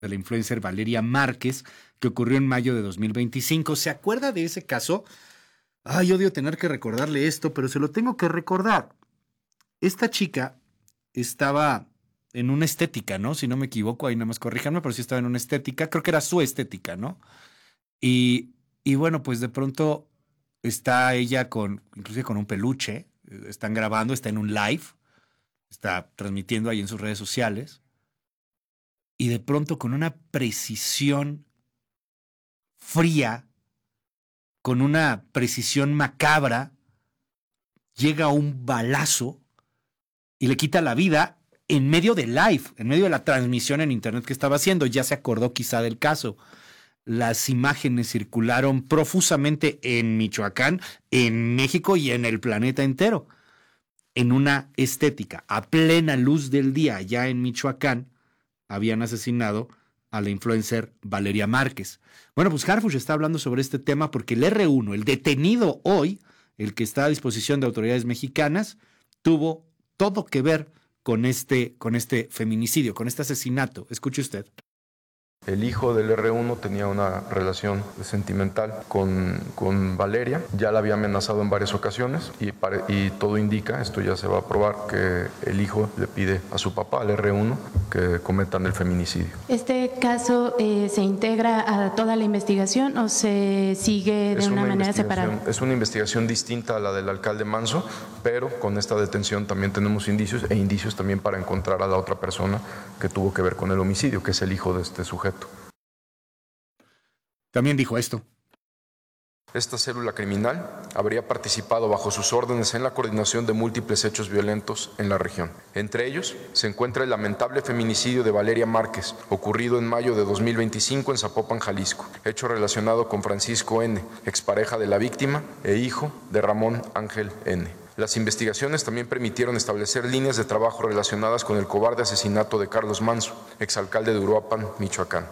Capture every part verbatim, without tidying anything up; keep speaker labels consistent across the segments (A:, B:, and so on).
A: de la influencer Valeria Márquez, que ocurrió en mayo de dos mil veinticinco. ¿Se acuerda de ese caso? Ay, odio tener que recordarle esto, pero se lo tengo que recordar. Esta chica estaba en una estética, ¿no? Si no me equivoco, ahí nada más corríjanme, pero sí estaba en una estética. Creo que era su estética, ¿no? Y, y bueno, pues de pronto está ella con, inclusive con un peluche. Están grabando, está en un live. Está transmitiendo ahí en sus redes sociales. Y de pronto con una precisión fría, con una precisión macabra, llega un balazo y le quita la vida en medio de live, en medio de la transmisión en internet que estaba haciendo. Ya se acordó quizá del caso. Las imágenes circularon profusamente en Michoacán, en México y en el planeta entero. En una estética, a plena luz del día, allá en Michoacán, habían asesinado a la influencer Valeria Márquez. Bueno, pues Harfuch está hablando sobre este tema porque el erre uno, el detenido hoy, el que está a disposición de autoridades mexicanas, tuvo todo que ver con este, con este feminicidio, con este asesinato. Escuche usted.
B: El hijo del erre uno tenía una relación sentimental con, con Valeria, ya la había amenazado en varias ocasiones y, pare, y todo indica, esto ya se va a probar, que el hijo le pide a su papá, al erre uno, que cometan el feminicidio.
C: ¿Este caso eh, se integra a toda la investigación o se sigue de
B: es
C: una,
B: una
C: manera separada?
B: Es una investigación distinta a la del alcalde Manso, pero con esta detención también tenemos indicios e indicios también para encontrar a la otra persona que tuvo que ver con el homicidio, que es el hijo de este sujeto.
A: También dijo esto.
B: Esta célula criminal habría participado bajo sus órdenes en la coordinación de múltiples hechos violentos en la región. Entre ellos se encuentra el lamentable feminicidio de Valeria Márquez, ocurrido en mayo de dos mil veinticinco en Zapopan, Jalisco, hecho relacionado con Francisco N., expareja de la víctima e hijo de Ramón Ángel N. Las investigaciones también permitieron establecer líneas de trabajo relacionadas con el cobarde asesinato de Carlos Manso, exalcalde de Uruapan, Michoacán.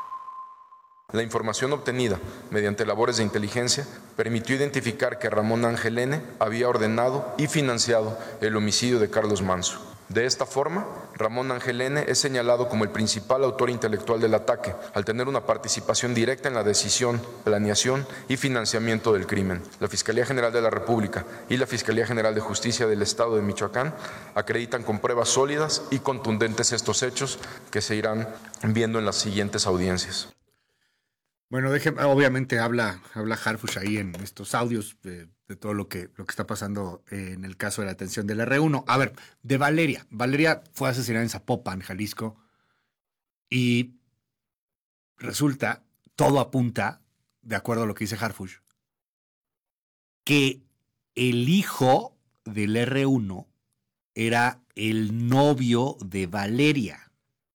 B: La información obtenida mediante labores de inteligencia permitió identificar que Ramón Ángel N. había ordenado y financiado el homicidio de Carlos Manso. De esta forma, Ramón Ángel N. es señalado como el principal autor intelectual del ataque, al tener una participación directa en la decisión, planeación y financiamiento del crimen. La Fiscalía General de la República y la Fiscalía General de Justicia del Estado de Michoacán acreditan con pruebas sólidas y contundentes estos hechos que se irán viendo en las siguientes audiencias.
A: Bueno, déjeme, obviamente habla, habla Harfuch ahí en estos audios de, de todo lo que, lo que está pasando en el caso de la detención del erre uno. A ver, de Valeria. Valeria fue asesinada en Zapopan, Jalisco, y resulta, todo apunta, de acuerdo a lo que dice Harfuch, que el hijo del erre uno era el novio de Valeria.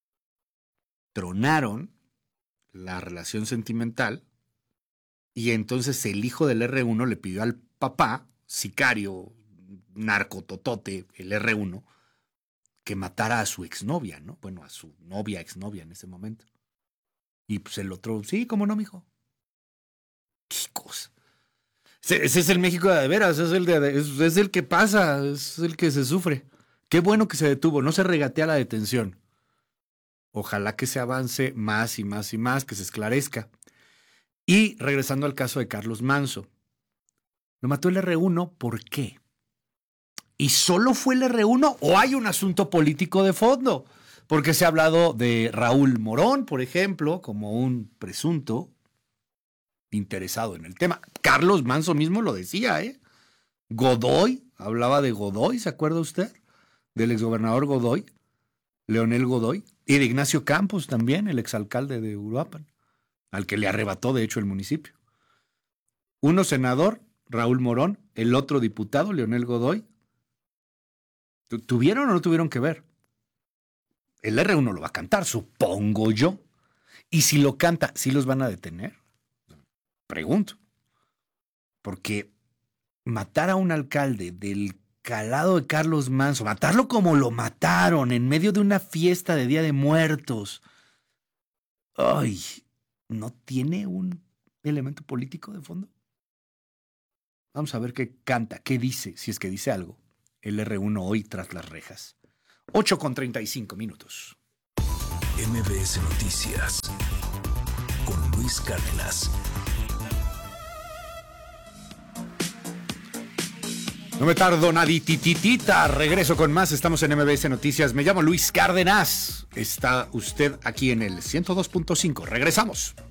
A: Tronaron la relación sentimental y entonces el hijo del erre uno le pidió al papá, sicario, narcototote, el erre uno, que matara a su exnovia, ¿no? Bueno, a su novia, exnovia en ese momento. Y pues el otro, sí, ¿cómo no, mijo? ¿Qué cosa? Ese, ese es el México de, de veras, es el, de, es, es el que pasa, es el que se sufre. Qué bueno que se detuvo, no se regatea la detención. Ojalá que se avance más y más y más, que se esclarezca. Y regresando al caso de Carlos Manso. Lo mató el erre uno, ¿por qué? ¿Y solo fue el erre uno o hay un asunto político de fondo? Porque se ha hablado de Raúl Morón, por ejemplo, como un presunto interesado en el tema. Carlos Manso mismo lo decía, ¿eh? Godoy, hablaba de Godoy, ¿se acuerda usted? Del exgobernador Godoy, Leonel Godoy. Y de Ignacio Campos también, el exalcalde de Uruapan, al que le arrebató de hecho el municipio. Uno senador, Raúl Morón, el otro diputado, Leonel Godoy. ¿Tuvieron o no tuvieron que ver? El erre uno lo va a cantar, supongo yo. Y si lo canta, ¿sí los van a detener? Pregunto. Porque matar a un alcalde del calado de Carlos Manso, matarlo como lo mataron en medio de una fiesta de Día de Muertos, ay, ¿no tiene un elemento político de fondo? Vamos a ver qué canta, qué dice, si es que dice algo, el erre uno hoy tras las rejas. ocho con treinta y cinco minutos.
D: M B S Noticias con Luis Cárdenas.
A: No me tardo naditititita, regreso con más, estamos en M B S Noticias, me llamo Luis Cárdenas, está usted aquí en el ciento dos punto cinco, regresamos.